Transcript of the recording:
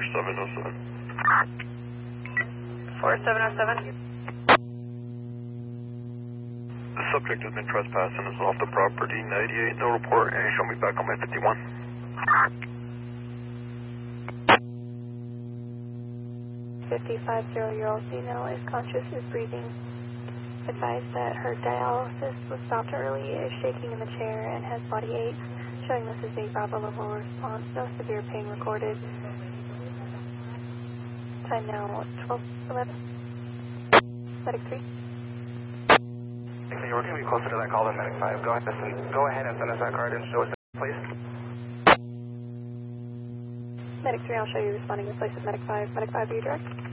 4707. 4707. The subject has been trespassing and is off the property. 98, no report, and show me back on my 51. 50-year-old female is conscious, is breathing. Advised that her dialysis was stopped early, is shaking in the chair, and has body aches, showing this is a Bravo level response. No severe pain recorded. Time now 12:11. Medic 3. We're going to be closer to that call than Medic 5. Go ahead and send us that card and show us, please. Medic 3, I'll show you responding in place of Medic 5. Medic 5, are you direct?